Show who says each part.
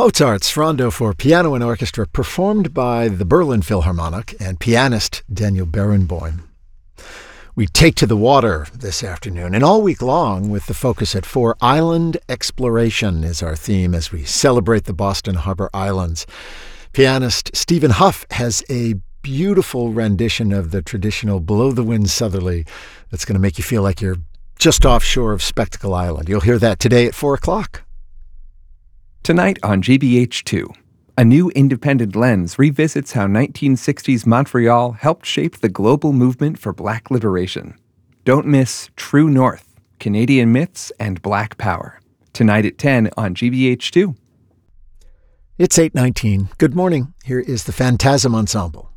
Speaker 1: Mozart's Rondo for Piano and Orchestra, performed by the Berlin Philharmonic and pianist Daniel Barenboim. We take to the water this afternoon, and all week long with the focus at 4, Island Exploration is our theme as we celebrate the Boston Harbor Islands. Pianist Stephen Huff has a beautiful rendition of the traditional Below the Wind Southerly that's going to make you feel like you're just offshore of Spectacle Island. You'll hear that today at 4 o'clock.
Speaker 2: Tonight on GBH2, a new independent lens revisits how 1960s Montreal helped shape the global movement for Black liberation. Don't miss True North, Canadian Myths and Black Power. Tonight at 10 on GBH2.
Speaker 1: It's 8:19. Good morning. Here is the Phantasm Ensemble.